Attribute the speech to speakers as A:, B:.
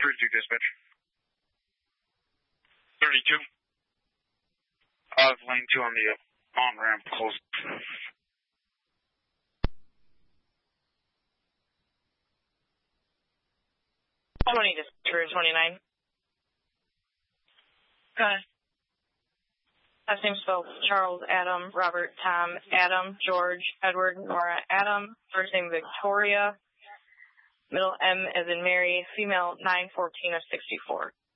A: 32 dispatch.
B: 32.
A: Lane 2 on the on-ramp closed.
C: How many dispatcher 29? Okay. Last name spelled Charles, Adam, Robert, Tom, Adam, George, Edward, Nora, Adam. First name Victoria. Middle M as in Mary. Female 914 of 64.